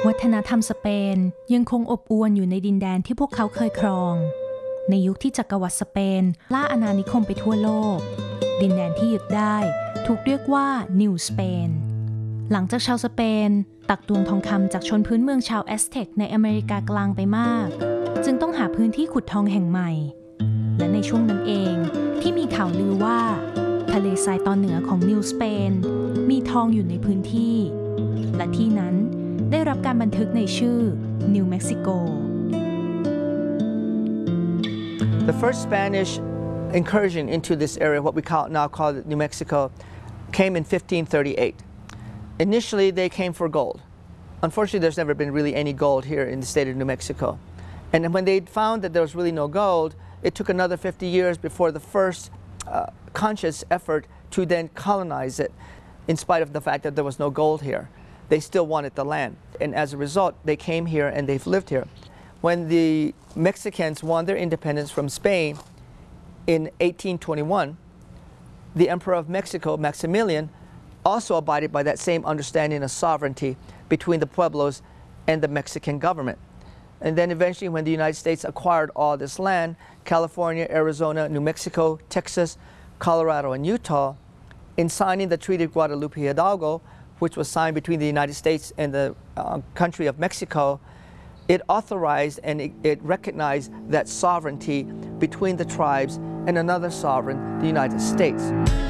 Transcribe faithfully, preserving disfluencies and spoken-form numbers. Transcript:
วัฒนธรรมสเปนยังคงอบอวลอยู่ในดินแดนที่พวกเขาเคยครองในยุคที่จักรวรรดิสเปนล่าอาณานิคมไปทั่วโลกดินแดนที่ยึดได้ถูกเรียกว่านิวสเปนหลังจากชาวสเปนตักตวงทองคำจากชนพื้นเมืองชาวแอสเท็กในอเมริกากลางไปมากจึงต้องหาพื้นที่ขุดทองแห่งใหม่และในช่วงนั้นเองที่มีข่าวลือว่าทะเลทรายตอนเหนือของนิวสเปนมีทองอยู่ในพื้นที่และที่นั้นได้รับการบันทึกในชื่อนิวเม็กซิโก The first Spanish incursion into this area, what we call, now call it New Mexico, came in fifteen thirty-eight. Initially, they came for gold. Unfortunately, there's never been really any gold here in the state of New Mexico. And when they found that there was really no gold, it took another fifty years before the first uh, conscious effort to then colonize it, in spite of the fact that there was no gold here. They still wanted the land. And as a result, they came here and they've lived here. When the Mexicans won their independence from Spain in eighteen twenty-one, the Emperor of Mexico, Maximilian, also abided by that same understanding of sovereignty between the pueblos and the Mexican government. And then eventually when the United States acquired all this land, California, Arizona, New Mexico, Texas, Colorado, and Utah, in signing the Treaty of Guadalupe Hidalgo, which was signed between the United States and the uh, country of Mexico, it authorized and it, it recognized that sovereignty between the tribes and another sovereign, the United States.